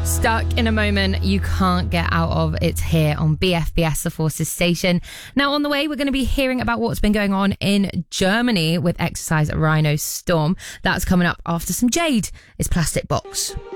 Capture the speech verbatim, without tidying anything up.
Stuck in a moment you can't get out of. It's here on B F B S, the Forces station. Now, on the way, we're going to be hearing about what's been going on in Germany with Exercise Rhino Storm. That's coming up after some Jade. It's Plastic Box.